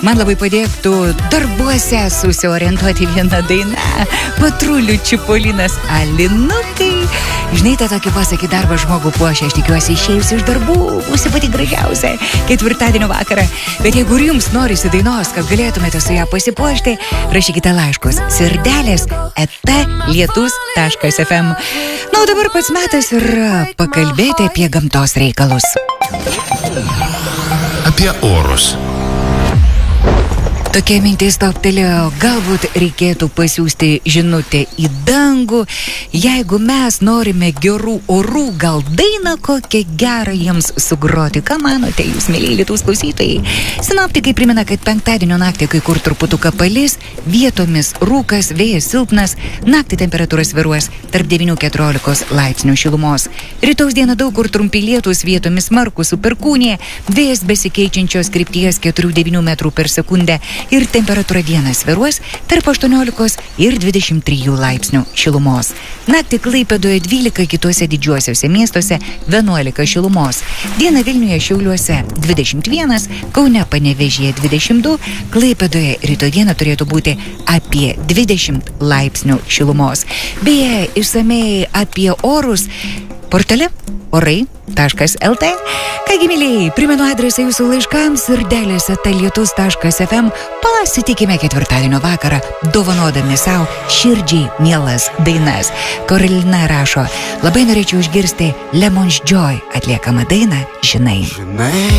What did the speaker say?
Man labai padėktų darbuose susiorientuoti vieną dainą. Patrulių Čipolinas Alinukai. Žinai, tą tokį pasakį darbą žmogų puošia, aš tikiuosi išėjusi iš darbų, būsi pati gražiausia ketvirtadienio vakarą. Bet jeigu ir jums norisi dainos, kad galėtumėte su ją pasipuošti, rašykite laiškus sirdelės@lietus.fm. Na, o dabar pats metas ir pakalbėti apie gamtos reikalus. Apie orus. Tokia mintis toptelėjo, galbūt reikėtų pasiųsti žinutę į dangų. Jeigu mes norime gerų orų, gal dainą kokią gerą jiems sugroti. Ką manote jūs, mėlyje Lietuvos klausytojai? Sinoptikai primena, kad penktadienio naktį kai kur truputuką palis, vietomis rūkas, vėjas silpnas, naktį temperatūra svyruos tarp 9-14 laipsnių šilumos. Rytaus dieną daug kur trumpi lietūs, vietomis smarkūs su perkūnija, vėjas besikeičiančios krypties 4-9 metrų per sekundę. Ir temperatūra dieną svyruos tarp 18 ir 23 laipsnių šilumos. Naktį Klaipėdoje 12, kituose didžiuosiuose miestuose 11 šilumos. Dieną Vilniuje, Šiauliuose 21, Kaune, Panevėžyje 22, Klaipėdoje rytoj dieną turėtų būti apie 20 laipsnių šilumos. Beje, išsamei apie orus portale orai.lt. Kągi, mėlyjei, primenu adresą jūsų laiškams sirdelės@lietus.fm. Pasitikime ketvirtadienio vakarą, dovanodami savo širdžiai mielas dainas. Karolina rašo, labai norėčiau išgirsti Lemons Joy atliekamą dainą, žinai.